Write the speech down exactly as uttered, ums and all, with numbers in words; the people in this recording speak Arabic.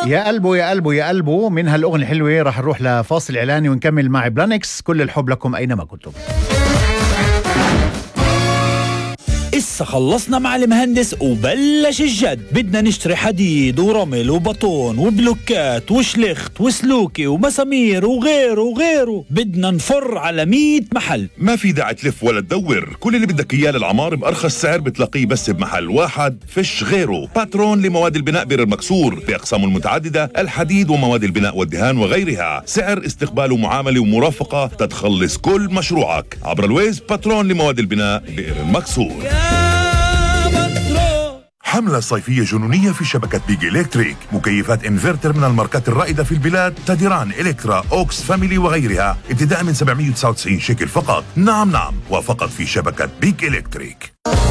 يا قلبه يا قلبه يا قلبه. من هالأغنية الحلوة راح نروح لفاصل إعلاني ونكمل مع بلانكس. كل الحب لكم أينما كنتم. إسا خلصنا مع المهندس وبلش الجد. بدنا نشتري حديد ورمل وبطون وبلوكات وشلخت وسلوكي ومسامير وغيره وغيره. بدنا نفر على مية محل. ما في داعي تلف ولا تدور، كل اللي بدك اياه للعمار بأرخص سعر بتلاقيه بس بمحل واحد. فيش غيره. باترون لمواد البناء بير المكسور بأقسامه المتعددة، الحديد ومواد البناء والدهان وغيرها. سعر استقبال ومعاملة ومرافقة تتخلص كل مشروعك عبر الويز. باترون لمواد البناء بئر المكسور. حملة صيفية جنونية في شبكة بيج إلكتريك. مكيفات انفرتر من الماركات الرائدة في البلاد، تاديران، إلكترا، أوكس، فاميلي وغيرها، ابتداء من سبعمية وتسعة وتسعين شيكل فقط. نعم نعم، وفقط في شبكة بيج إلكتريك.